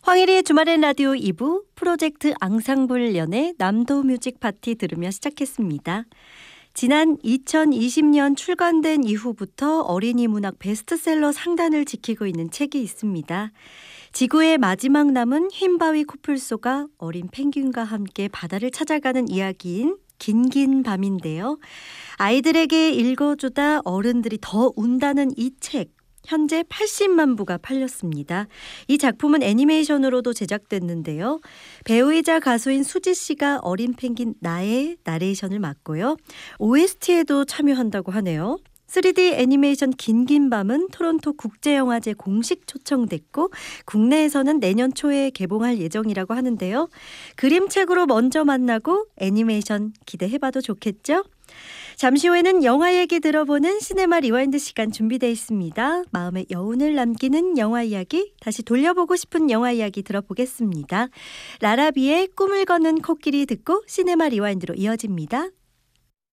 황일희의 주말엔 라디오 2부 프로젝트 앙상블 연의 남도 뮤직 파티 들으며 시작했습니다. 지난 2020년 출간된 이후부터 어린이 문학 베스트셀러 상단을 지키고 있는 책이 있습니다. 지구의 마지막 남은 흰바위 코뿔소가 어린 펭귄과 함께 바다를 찾아가는 이야기인 긴긴 밤인데요. 아이들에게 읽어주다 어른들이 더 운다는 이 책. 현재 80만 부가 팔렸습니다. 이 작품은 애니메이션으로도 제작됐는데요. 배우이자 가수인 수지 씨가 어린 펭귄 나의 나레이션을 맡고요. OST에도 참여한다고 하네요. 3D 애니메이션 긴긴 밤은 토론토 국제영화제 공식 초청됐고 국내에서는 내년 초에 개봉할 예정이라고 하는데요. 그림책으로 먼저 만나고 애니메이션 기대해봐도 좋겠죠? 잠시 후에는 영화 얘기 들어보는 시네마 리와인드 시간 준비되어 있습니다. 마음에 여운을 남기는 영화 이야기, 다시 돌려보고 싶은 영화 이야기 들어보겠습니다. 라라비의 꿈을 걷는 코끼리 듣고 시네마 리와인드로 이어집니다.